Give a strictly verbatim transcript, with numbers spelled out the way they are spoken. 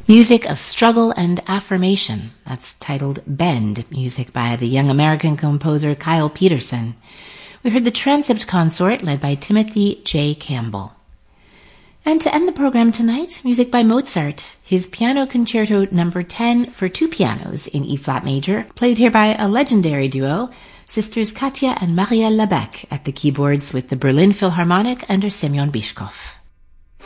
Music of Struggle and Affirmation. That's titled Bend, music by the young American composer Kyle Peterson. We heard the Transept Consort led by Timothy J. Campbell. And to end the program tonight, music by Mozart, his Piano Concerto number ten for two pianos in E-flat major, played here by a legendary duo, sisters Katja and Maria Lebec at the keyboards with the Berlin Philharmonic under Semyon Bishkov.